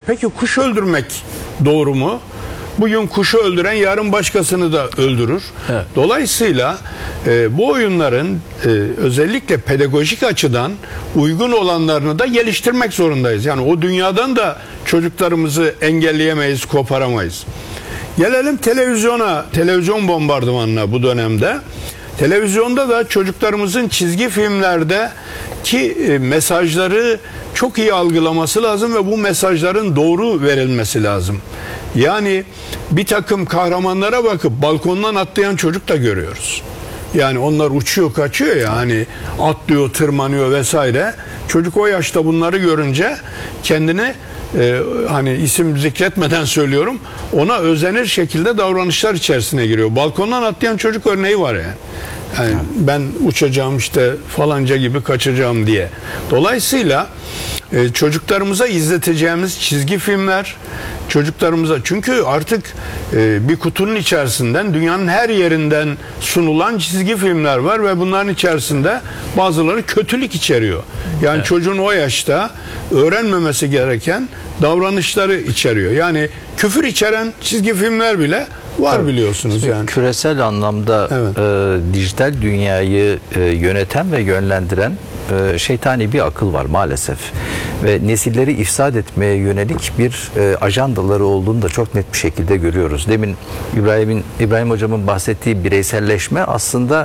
Peki kuş öldürmek doğru mu? Bugün kuşu öldüren yarın başkasını da öldürür. Evet. Dolayısıyla bu oyunların özellikle pedagojik açıdan uygun olanlarını da geliştirmek zorundayız. Yani o dünyadan da çocuklarımızı engelleyemeyiz, koparamayız. Gelelim televizyona, televizyon bombardımanına bu dönemde. Televizyonda da çocuklarımızın çizgi filmlerdeki mesajları çok iyi algılaması lazım ve bu mesajların doğru verilmesi lazım. Yani bir takım kahramanlara bakıp balkondan atlayan çocuk da görüyoruz. Yani onlar uçuyor, kaçıyor ya, hani atlıyor, tırmanıyor vesaire. Çocuk o yaşta bunları görünce kendini hani isim zikretmeden söylüyorum, ona özenir şekilde davranışlar içerisine giriyor. Balkondan atlayan çocuk örneği var yani. Yani ben uçacağım işte falanca gibi kaçacağım diye. Dolayısıyla çocuklarımıza izleteceğimiz çizgi filmler, çocuklarımıza, çünkü artık bir kutunun içerisinden dünyanın her yerinden sunulan çizgi filmler var ve bunların içerisinde bazıları kötülük içeriyor. Yani evet, çocuğun o yaşta öğrenmemesi gereken davranışları içeriyor. Yani küfür içeren çizgi filmler bile var, tabii, biliyorsunuz yani. Küresel anlamda evet, dijital dünyayı yöneten ve yönlendiren şeytani bir akıl var maalesef. Ve nesilleri ifsad etmeye yönelik bir ajandaları olduğunu da çok net bir şekilde görüyoruz. Demin İbrahim hocamın bahsettiği bireyselleşme aslında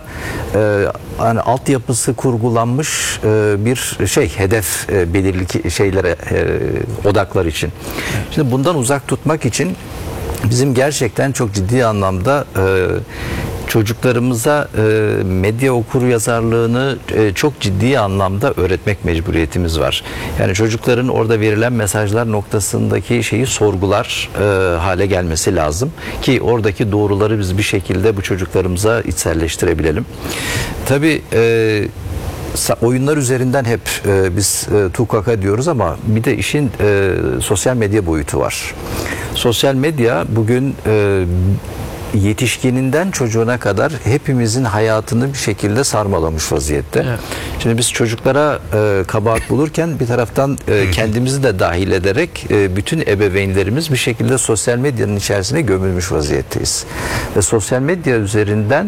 hani altyapısı kurgulanmış bir hedef belirli şeylere odaklar için. Şimdi bundan uzak tutmak için bizim gerçekten çok ciddi anlamda çocuklarımıza medya okuryazarlığını çok ciddi anlamda öğretmek mecburiyetimiz var. Yani çocukların orada verilen mesajlar noktasındaki şeyi sorgular hale gelmesi lazım ki oradaki doğruları biz bir şekilde bu çocuklarımıza içselleştirebilelim. Tabii oyunlar üzerinden hep biz tukaka diyoruz ama bir de işin sosyal medya boyutu var. Sosyal medya bugün yetişkininden çocuğuna kadar hepimizin hayatını bir şekilde sarmalamış vaziyette. Evet. Şimdi biz çocuklara kabahat bulurken bir taraftan kendimizi de dahil ederek bütün ebeveynlerimiz bir şekilde sosyal medyanın içerisine gömülmüş vaziyetteyiz. Ve sosyal medya üzerinden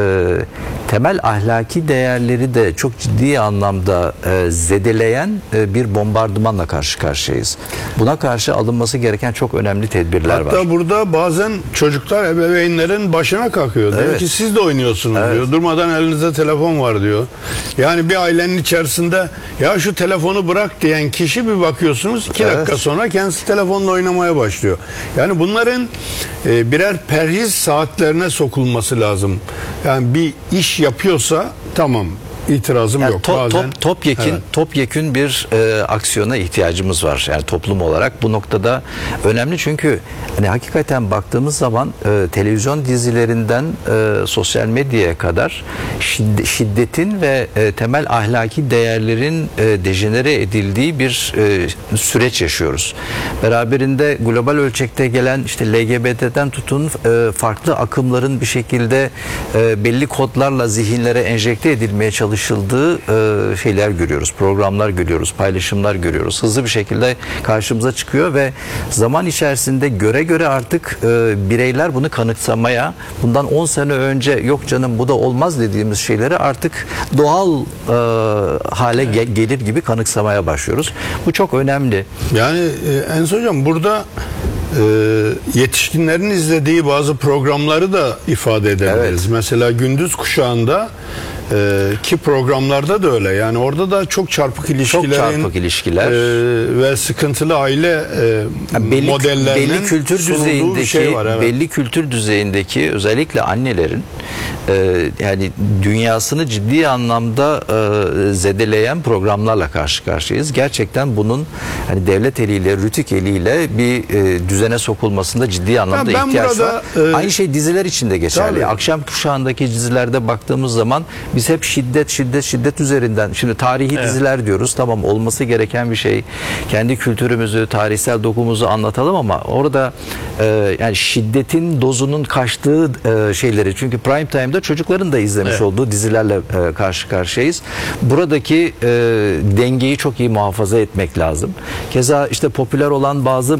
temel ahlaki değerleri de çok ciddi anlamda zedeleyen bir bombardımanla karşı karşıyayız. Buna karşı alınması gereken çok önemli tedbirler var. Hatta burada bazen çocuklar ebeveynlerin başına kalkıyor. Evet. Diyor ki siz de oynuyorsunuz, evet, diyor. Durmadan elinizde telefon var diyor. Yani bir ailenin içerisinde ya şu telefonu bırak diyen kişi bir bakıyorsunuz 2 evet, dakika sonra kendisi telefonla oynamaya başlıyor. Yani bunların birer perhiz saatlerine sokulması lazım. Yani bir iş yapıyorsa tamam, itirazım yani yok. Bazen topyekün bir aksiyona ihtiyacımız var. Yani toplum olarak bu noktada önemli çünkü hani hakikaten baktığımız zaman televizyon dizilerinden sosyal medyaya kadar şiddetin ve temel ahlaki değerlerin dejenere edildiği bir süreç yaşıyoruz. Beraberinde global ölçekte gelen işte LGBT'den tutun farklı akımların bir şekilde belli kodlarla zihinlere enjekte edilmeye çalışıldığı şeyler görüyoruz, programlar görüyoruz, paylaşımlar görüyoruz. Hızlı bir şekilde karşımıza çıkıyor ve zaman içerisinde göre artık bireyler bunu kanıksamaya, bundan 10 sene önce yok canım bu da olmaz dediğimiz şeyleri artık doğal hale gelir gibi kanıksamaya başlıyoruz. Bu çok önemli. Yani Enes Hocam burada yetişkinlerin izlediği bazı programları da ifade edebiliriz. Evet. Mesela gündüz kuşağında ki programlarda da öyle. Yani orada da çok çarpık ilişkiler ve sıkıntılı aile modellerinin belli kültür düzeyindeki şey var, evet, belli kültür düzeyindeki özellikle annelerin yani dünyasını ciddi anlamda zedeleyen programlarla karşı karşıyayız. Gerçekten bunun hani devlet eliyle, rütük eliyle bir düzene sokulmasında ciddi anlamda ihtiyaç var. Aynı şey diziler için de geçerli. Tabii. Akşam kuşağındaki dizilerde baktığımız zaman biz hep şiddet üzerinden, şimdi tarihi evet, diziler diyoruz. Tamam, olması gereken bir şey. Kendi kültürümüzü, tarihsel dokumuzu anlatalım ama orada yani şiddetin dozunun kaçtığı şeyleri, çünkü prime time'da çocukların da izlemiş evet, olduğu dizilerle karşı karşıyayız. Buradaki dengeyi çok iyi muhafaza etmek lazım. Keza işte popüler olan bazı